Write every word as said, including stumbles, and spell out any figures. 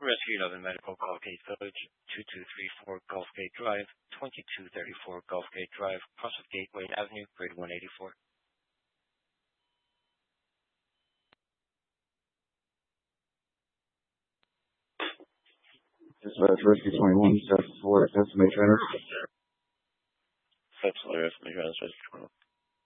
Rescue Loving Medical Gulfgate Village, two two three four Gulfgate Drive, twenty-two thirty-four Gulfgate Drive, cross of Gateway Avenue, grade one eighty-four. Dispatch Rescue twenty-one, South Florida, estimate trainer. South Florida, estimate trainer,